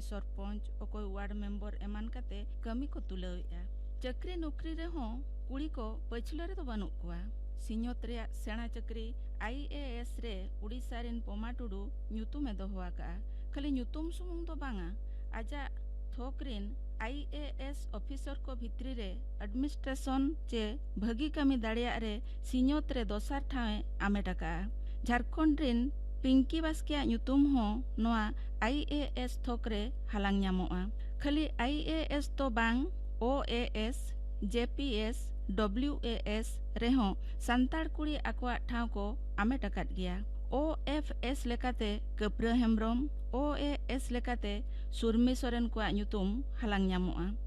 Sarpanch अकोय ward member एमान काते कमी को तुलावेआ। चक्री नौकरी रे हो कुड़ी को पछला रे तो बानु कुआ। सिंहत रे सेना चक्री IAS रे उड़ीसा रेन पोमा टुडू ᱧᱩᱛᱩᱢ ए दोहो आका। खाली ᱧᱩᱛᱩᱢ सुमुंग दो बांगा आजा थोकरिन IAS ऑफिसर को भित्री रे एडमिनिस्ट्रेशन चे भगी कमी दाड़िया रे सिंहत रे दोसार ठावे आमेटाका। झारखंड रिन पिंकी बास्किया ᱧᱩᱛᱩᱢ हो नोआ IAS थोकरे हालांग ᱧᱟᱢᱚᱜᱼᱟ। खाली IAS तो बांग OAS JPS WAS रेहो संताड़ कुड़ी आकवा ठाव को आमेटाकात गया। OFS लेकाते कप्रा हेम्ब्रम OAS लेकाते सुरमी सोरेन को ᱧᱩᱛᱩᱢ हालांग ᱧᱟᱢᱚᱜᱼᱟ।